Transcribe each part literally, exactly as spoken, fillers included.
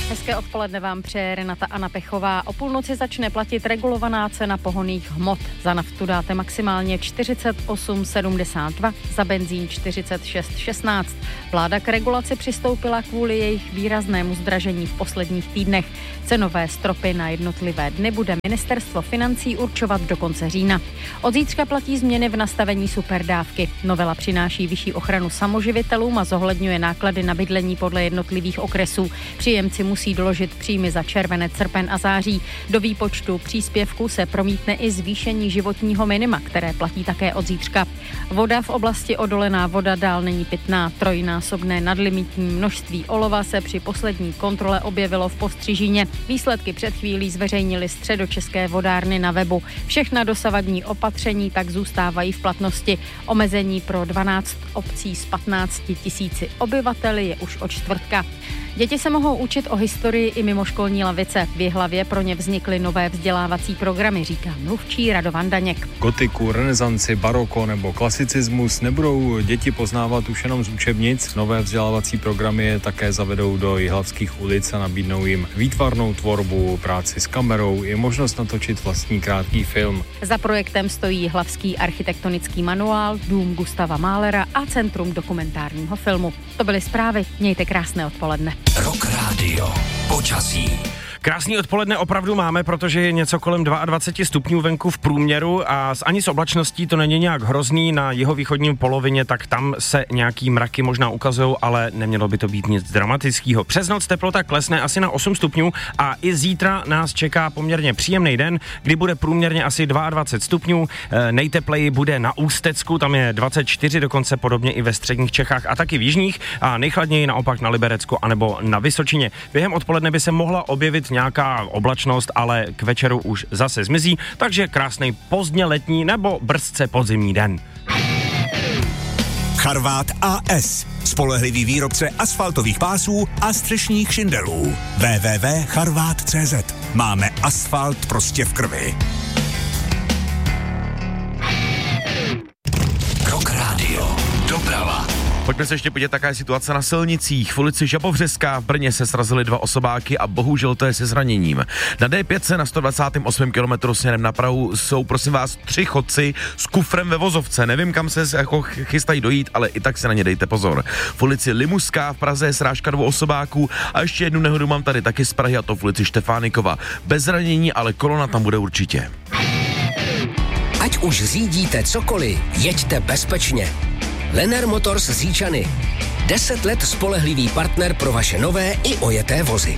Hezké odpoledne vám přeje Renata Anna Pechová. O půlnoci začne platit regulovaná cena pohonných hmot. Za naftu dáte maximálně čtyřicet osm sedmdesát dva, za benzín čtyřicet šest šestnáct. Vláda k regulaci přistoupila kvůli jejich výraznému zdražení v posledních týdnech. Cenové stropy na jednotlivé dny bude ministerstvo financí určovat do konce října. Od zítřka platí změny v nastavení superdávky. Novela přináší vyšší ochranu samoživitelům a zohledňuje náklady na bydlení podle jednotlivých okresů. Příjemci musí doložit příjmy za červenec, srpen a září. Do výpočtu příspěvku se promítne i zvýšení životního minima, které platí také od zítřka. Voda v oblasti Odolená voda dál není pitná. Trojnásobné nadlimitní množství olova se při poslední kontrole objevilo v Postřižíně. Výsledky před chvílí zveřejnili Středočeské vodárny na webu. Všechna dosavadní opatření tak zůstávají v platnosti. Omezení pro dvanáct obcí s patnácti tisíci obyvateli je už od čtvrtka. Děti se mohou učit o historii i mimoškolní lavice. V Jihlavě pro ně vznikly nové vzdělávací programy, říká mluvčí Radovan Daněk. Gotiku, renesanci, baroko nebo klasicismus nebudou děti poznávat už jenom z učebnic. Nové vzdělávací programy je také zavedou do jihlavských ulic a nabídnou jim výtvarnou tvorbu, práci s kamerou i možnost natočit vlastní krátký film. Za projektem stojí Jihlavský architektonický manuál, dům Gustava Mahlera a Centrum dokumentárního filmu. To byly zprávy. Mějte krásné odpoledne. Rock Radio. Počasí. Krásný odpoledne opravdu máme, protože je něco kolem dvacet dva stupňů venku v průměru a ani s oblačností to není nějak hrozný. Na jihovýchodním polovině, tak tam se nějaký mraky možná ukazují, ale nemělo by to být nic dramatického. Přes noc teplota klesne asi na osm stupňů a i zítra nás čeká poměrně příjemný den, kdy bude průměrně asi dvacet dva stupňů. Nejtepleji bude na Ústecku, tam je dvacet čtyři, dokonce podobně i ve středních Čechách a taky v jižních, a nejchladněji naopak na Liberecku anebo na Vysočině. Během odpoledne by se mohla objevit nějaká oblačnost, ale k večeru už zase zmizí, takže krásný pozdně letní nebo brzce podzimní den. Charvát A S. Spolehlivý výrobce asfaltových pásů a střešních šindelů. w w w tečka charvát tečka cé zet. Máme asfalt prostě v krvi. Rock Radio. Doprava. Pojďme se ještě podívat, taká je situace na silnicích. V ulici Žabovřeská v Brně se srazily dva osobáky a bohužel to je se zraněním. Na D pět na sto dvacátém osmém kilometru směrem na Prahu jsou, prosím vás, tři chodci s kufrem ve vozovce. Nevím, kam se jako chystají dojít, ale i tak se na ně dejte pozor. V ulici Limuská v Praze je srážka dvou osobáků a ještě jednu nehodu mám tady taky z Prahy, a to v ulici Štefánikova. Bez zranění, ale kolona tam bude určitě. Ať už řídíte cokoliv, jeďte bezpečně. Lenner Motors Říčany. Deset let spolehlivý partner pro vaše nové i ojeté vozy.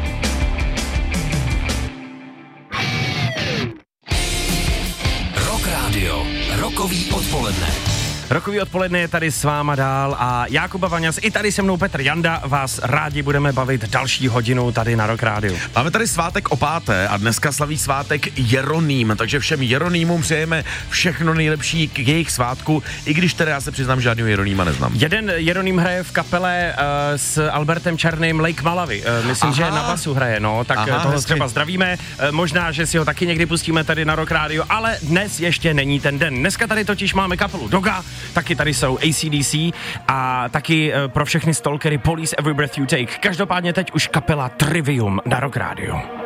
Rock Radio. Rokový odpoledne. Rokový odpoledne je tady s váma dál a Jákuba Vaňas, i tady se mnou Petr Janda, vás rádi budeme bavit další hodinu tady na Rock Rádiu. Máme tady svátek o páté a dneska slaví svátek Jeroným, takže všem Jeronýmům přejeme všechno nejlepší k jejich svátku, i když teda já se přiznám, žádného Jeronýma neznám. Jeden Jeroným hraje v kapele uh, s Albertem Černým Lake Malawi, uh, myslím, aha, že na basu hraje, no, tak aha, toho hezky. Třeba zdravíme, uh, možná, že si ho taky někdy pustíme tady na Rock Rádiu, ale dnes ještě není ten den. Dneska tady totiž máme kapelu Doga, taky tady jsou A C D C a taky uh, pro všechny stalkery Police Every Breath You Take. Každopádně teď už kapela Trivium na Rock Radio.